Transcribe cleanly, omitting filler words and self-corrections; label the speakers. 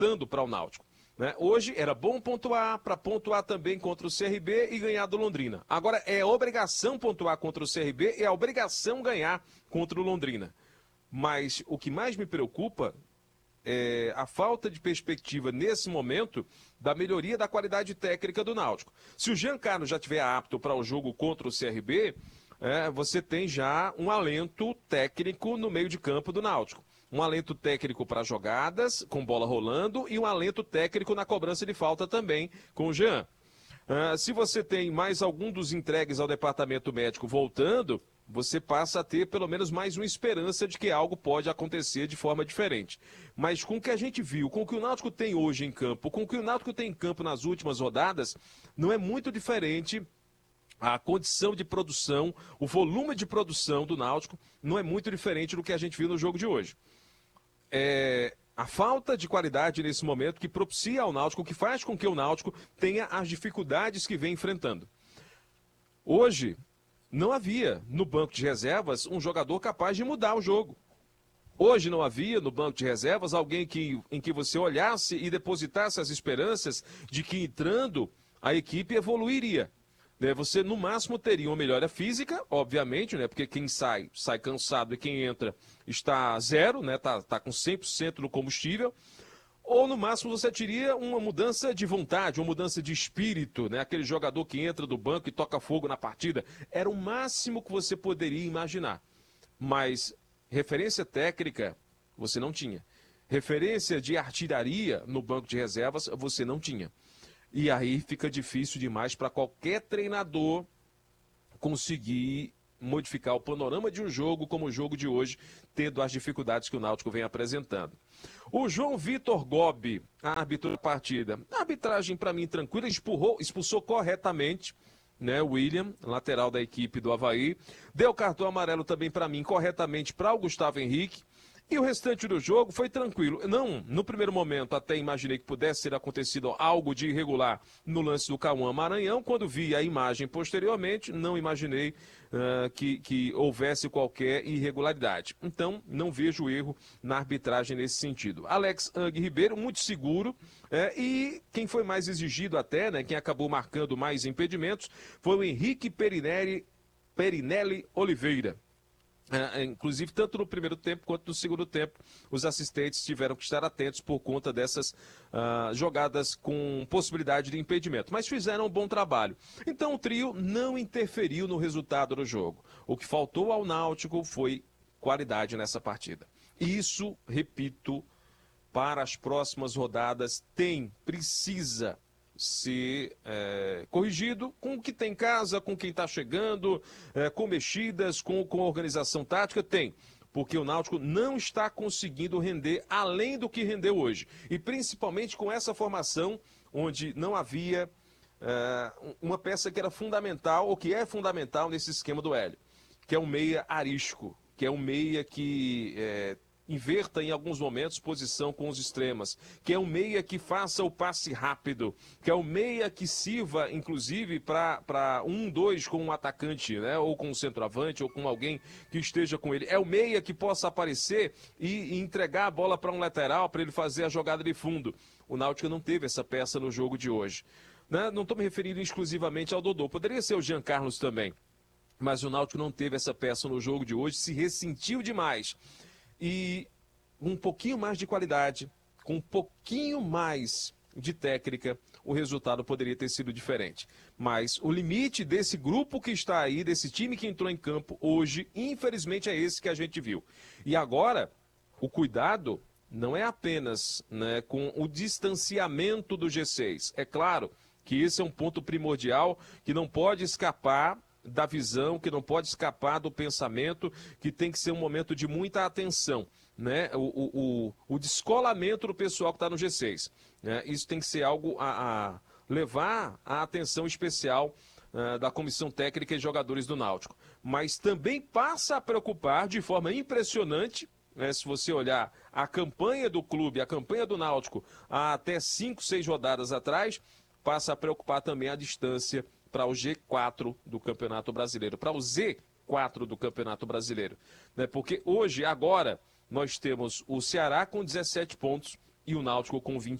Speaker 1: faltando para o Náutico. Né? Hoje era bom pontuar, para pontuar também contra o CRB e ganhar do Londrina. Agora é obrigação pontuar contra o CRB e é obrigação ganhar contra o Londrina. Mas o que mais me preocupa é a falta de perspectiva nesse momento da melhoria da qualidade técnica do Náutico. Se o Giancarlo já estiver apto para o jogo contra o CRB, você tem já um alento técnico no meio de campo do Náutico. Um alento técnico para jogadas, com bola rolando, e um alento técnico na cobrança de falta também, com o Jean. Se você tem mais algum dos entregues ao departamento médico voltando, você passa a ter pelo menos mais uma esperança de que algo pode acontecer de forma diferente. Mas com o que a gente viu, com o que o Náutico tem hoje em campo, com o que o Náutico tem em campo nas últimas rodadas, não é muito diferente. A condição de produção, o volume de produção do Náutico não é muito diferente do que a gente viu no jogo de hoje. A falta de qualidade nesse momento que propicia ao Náutico, que faz com que o Náutico tenha as dificuldades que vem enfrentando. Hoje, não havia no banco de reservas um jogador capaz de mudar o jogo. Hoje não havia no banco de reservas alguém em que você olhasse e depositasse as esperanças de que entrando a equipe evoluiria. Você, no máximo, teria uma melhora física, obviamente, né? Porque quem sai cansado e quem entra está zero, né? Tá com 100% do combustível. Ou, no máximo, você teria uma mudança de vontade, uma mudança de espírito, né? Aquele jogador que entra do banco e toca fogo na partida. Era o máximo que você poderia imaginar. Mas referência técnica, você não tinha. Referência de artilharia no banco de reservas, você não tinha. E aí fica difícil demais para qualquer treinador conseguir modificar o panorama de um jogo como o jogo de hoje, tendo as dificuldades que o Náutico vem apresentando. O João Vitor Gobi, árbitro da partida. A arbitragem, para mim, tranquila, expulsou corretamente, né, o William, lateral da equipe do Avaí. Deu cartão amarelo também, para mim, corretamente para o Gustavo Henrique. E o restante do jogo foi tranquilo. Não, no primeiro momento até imaginei que pudesse ter acontecido algo de irregular no lance do Cauã Maranhão. Quando vi a imagem posteriormente, não imaginei que houvesse qualquer irregularidade. Então, não vejo erro na arbitragem nesse sentido. Alex Ang Ribeiro, muito seguro. E quem foi mais exigido até, né, quem acabou marcando mais impedimentos, foi o Henrique Perinelli Oliveira. Inclusive, tanto no primeiro tempo quanto no segundo tempo, os assistentes tiveram que estar atentos por conta dessas jogadas com possibilidade de impedimento. Mas fizeram um bom trabalho. Então, o trio não interferiu no resultado do jogo. O que faltou ao Náutico foi qualidade nessa partida. Isso, repito, para as próximas rodadas, precisa ser corrigido com o que tem em casa, com quem está chegando, com mexidas, com organização tática, porque o Náutico não está conseguindo render além do que rendeu hoje, e principalmente com essa formação, onde não havia uma peça que era fundamental, ou que é fundamental nesse esquema do Hélio, que é um meia arisco, que é um meia que inverta em alguns momentos posição com os extremas, que é um meia que faça o passe rápido, que é um meia que sirva, inclusive, para 1-2 com um atacante, né? Ou com um centroavante, ou com alguém que esteja com ele. É o meia que possa aparecer e entregar a bola para um lateral, para ele fazer a jogada de fundo. O Náutico não teve essa peça no jogo de hoje. Né? Não estou me referindo exclusivamente ao Dodô, poderia ser o Jean Carlos também, mas o Náutico não teve essa peça no jogo de hoje, se ressentiu demais. E um pouquinho mais de qualidade, com um pouquinho mais de técnica, o resultado poderia ter sido diferente. Mas o limite desse grupo que está aí, desse time que entrou em campo hoje, infelizmente é esse que a gente viu. E agora, o cuidado não é apenas, né, com o distanciamento do G6. É claro que esse é um ponto primordial que não pode escapar da visão, que não pode escapar do pensamento, que tem que ser um momento de muita atenção, né? O descolamento do pessoal que está no G6, né? Isso tem que ser algo a levar a atenção especial da comissão técnica e jogadores do Náutico. Mas também passa a preocupar de forma impressionante, né? Se você olhar a campanha do clube, a campanha do Náutico, há até 5, 6 rodadas atrás, passa a preocupar também a distância para o G4 do Campeonato Brasileiro, para o Z4 do Campeonato Brasileiro. Né? Porque hoje, agora, nós temos o Ceará com 17 pontos, e o Náutico com 20.